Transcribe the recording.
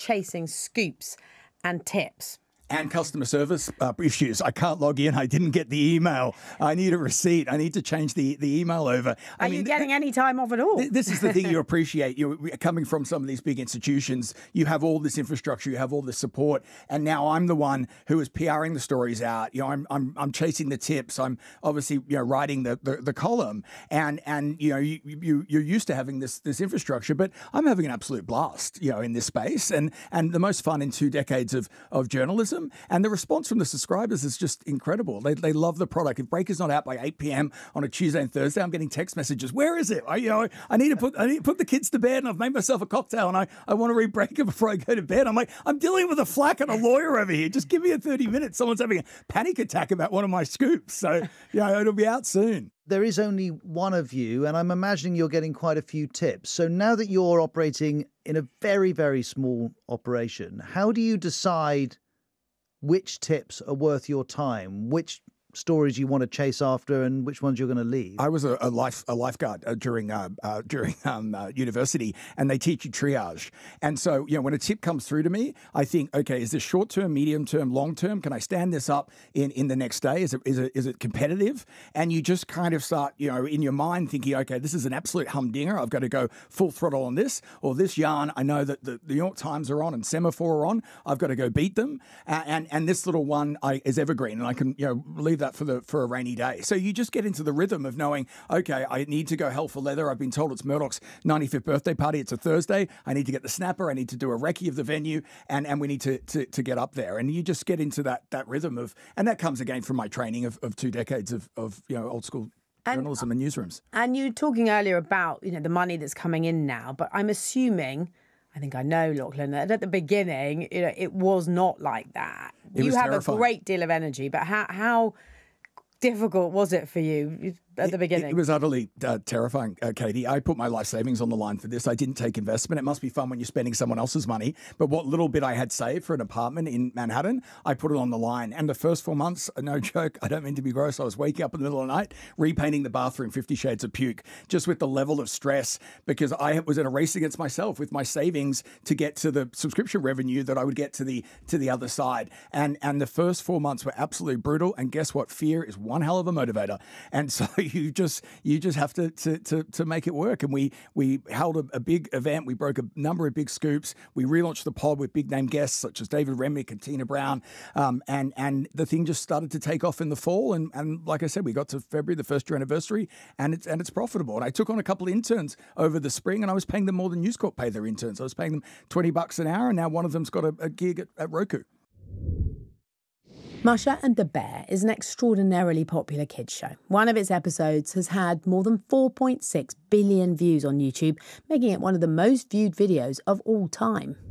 chasing scoops and tips. And customer service issues. I can't log in. I didn't get the email. I need a receipt. I need to change the email over. Are you getting any time off at all? This is the thing you appreciate. You're coming from some of these big institutions. You have all this infrastructure. You have all this support. And now I'm the one who is PRing the stories out. I'm chasing the tips. I'm obviously writing the column. And you're used to having this infrastructure. But I'm having an absolute blast in this space and the most fun in 2 decades of journalism. And the response from the subscribers is just incredible. They love the product. If Breaker's not out by 8 p.m. on a Tuesday and Thursday, I'm getting text messages. Where is it? I need to put the kids to bed, and I've made myself a cocktail, and I want to read Breaker before I go to bed. I'm like, I'm dealing with a flack and a lawyer over here. Just give me a 30 minutes. Someone's having a panic attack about one of my scoops. So it'll be out soon. There is only one of you, and I'm imagining you're getting quite a few tips. So now that you're operating in a very, very small operation, how do you decide which tips are worth your time, which stories you want to chase after and which ones you're going to leave? I was a lifeguard during university, and they teach you triage. And so, when a tip comes through to me, I think, okay, is this short term, medium term, long term? Can I stand this up in the next day? Is it competitive? And you just kind of start, in your mind thinking, okay, this is an absolute humdinger. I've got to go full throttle on this, or this yarn. I know that the New York Times are on and Semaphore are on. I've got to go beat them. And this little one is evergreen, and I can leave that for a rainy day. So you just get into the rhythm of knowing, okay, I need to go hell for leather. I've been told it's Murdoch's 95th birthday party. It's a Thursday. I need to get the snapper. I need to do a recce of the venue, and we need to get up there. And you just get into that rhythm of, and that comes again from my training of 2 decades of old school journalism and newsrooms. And you were talking earlier about the money that's coming in now, but I'm assuming, I think I know, Lachlan, that at the beginning, it was not like that. You have terrifying. A great deal of energy, but how difficult was it for you at the beginning? It was utterly terrifying, Katie. I put my life savings on the line for this. I didn't take investment. It must be fun when you're spending someone else's money. But what little bit I had saved for an apartment in Manhattan, I put it on the line. And the first 4 months, no joke, I don't mean to be gross, I was waking up in the middle of the night, repainting the bathroom 50 shades of puke, just with the level of stress, because I was in a race against myself with my savings to get to the subscription revenue that I would get to the other side. And the first 4 months were absolutely brutal. And guess what? Fear is one hell of a motivator. And so you just have to make it work. And we held a big event. We broke a number of big scoops. We relaunched the pod with big name guests such as David Remnick and Tina Brown. And the thing just started to take off in the fall. And like I said, we got to February, the first year anniversary, and it's profitable. And I took on a couple of interns over the spring, and I was paying them more than News Corp pay their interns. I was paying them $20 an hour, and now one of them's got a gig at Roku. Masha and the Bear is an extraordinarily popular kids show. One of its episodes has had more than 4.6 billion views on YouTube, making it one of the most viewed videos of all time.